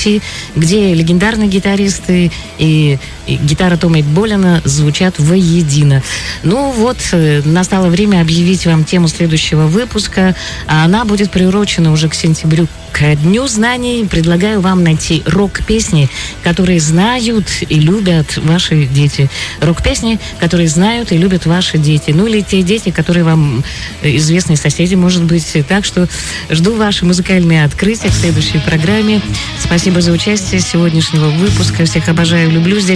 Беларуси, где легендарные гитаристы и гитара Тома Болина звучат воедино. Ну вот, настало время объявить вам тему следующего выпуска, а она будет приурочена уже к сентябрю, к Дню знаний. Предлагаю вам найти рок-песни, которые знают и любят ваши дети. Рок-песни, которые знают и любят ваши дети. Ну или те дети, которые вам известны, соседи, может быть. Так что жду ваши музыкальные открытия в следующей программе. Спасибо за участие сегодняшнего выпуска. Всех обожаю, люблю. Здесь